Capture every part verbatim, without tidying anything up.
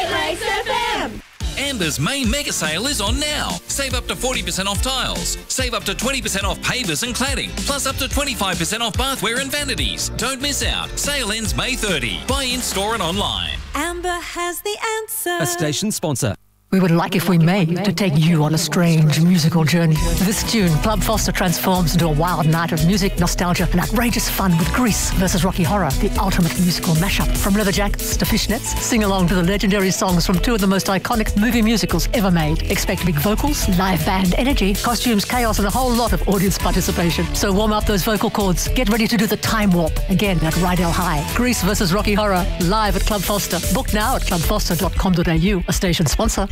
Great Lakes F M. Amber's main mega sale is on now. Save up to forty percent off tiles. Save up to twenty percent off pavers and cladding. Plus up to twenty-five percent off bathware and vanities. Don't miss out. Sale ends May thirtieth. Buy in store and online. Amber has the answer. A station sponsor. We would like, if we may, to take you on a strange musical journey. This June, Club Foster transforms into a wild night of music, nostalgia, and outrageous fun with Grease versus Rocky Horror, the ultimate musical mashup. From leather jackets to fishnets, sing along to the legendary songs from two of the most iconic movie musicals ever made. Expect big vocals, live band energy, costumes, chaos, and a whole lot of audience participation. So warm up those vocal cords. Get ready to do the time warp again at Rydell High. Grease versus Rocky Horror, live at Club Foster. Book now at club foster dot com dot a u, a station sponsor.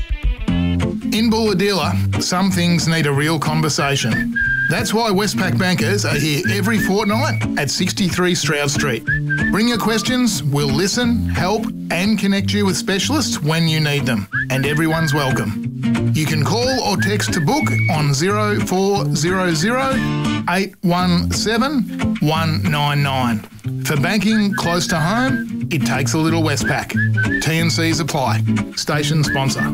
In Bulahdelah, some things need a real conversation. That's why Westpac bankers are here every fortnight at sixty-three Stroud Street. Bring your questions, we'll listen, help and connect you with specialists when you need them. And everyone's welcome. You can call or text to book on zero four zero zero, eight one seven, one nine nine. For banking close to home, it takes a little Westpac. T and Cs apply. Station sponsor.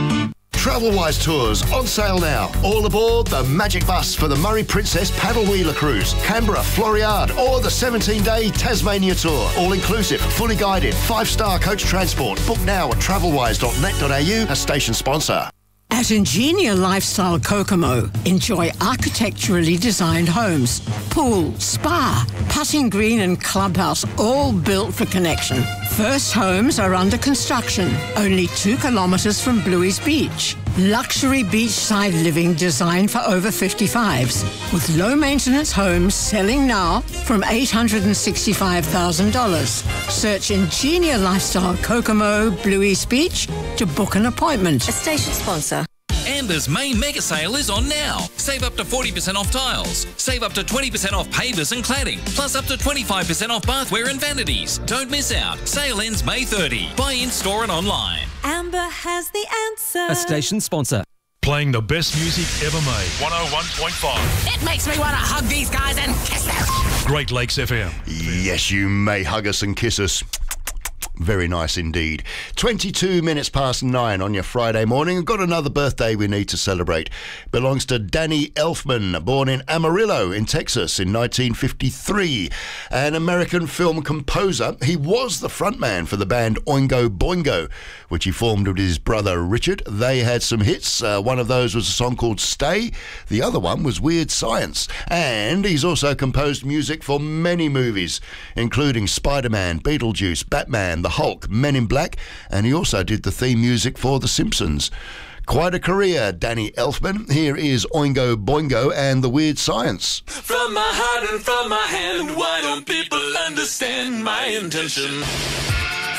Travelwise Tours on sale now. All aboard the Magic Bus for the Murray Princess Paddle Wheeler Cruise, Canberra, Floriade, or the seventeen-day Tasmania Tour. All inclusive, fully guided, five-star coach transport. Book now at travelwise dot net dot a u, a station sponsor. At Ingenia Lifestyle Kokomo, enjoy architecturally designed homes, pool, spa, putting green and clubhouse, all built for connection. First homes are under construction, only two kilometres from Bluey's Beach. Luxury beachside living designed for over fifty-fives, with low-maintenance homes selling now from eight hundred sixty-five thousand dollars. Search Ingenia Lifestyle Kokomo, Bluey's Beach to book an appointment. A station sponsor. Amber's main mega sale is on now. Save up to forty percent off tiles. Save up to twenty percent off pavers and cladding. Plus up to twenty-five percent off bathware and vanities. Don't miss out. Sale ends May thirtieth. Buy in store and online. Amber has the answer. A station sponsor. Playing the best music ever made. one oh one point five. It makes me want to hug these guys and kiss them. Great Lakes F M. Yes, you may hug us and kiss us. Very nice indeed. twenty-two minutes past nine on your Friday morning. We've got another birthday we need to celebrate. Belongs to Danny Elfman, born in Amarillo in Texas in nineteen fifty-three. An American film composer. He was the frontman for the band Oingo Boingo, which he formed with his brother Richard. They had some hits. Uh, one of those was a song called Stay. The other one was Weird Science. And he's also composed music for many movies, including Spider-Man, Beetlejuice, Batman, The Hulk, Men in Black, and he also did the theme music for The Simpsons. Quite a career, Danny Elfman. Here is Oingo Boingo and the Weird Science. From my heart and from my hand, why don't people understand my intention?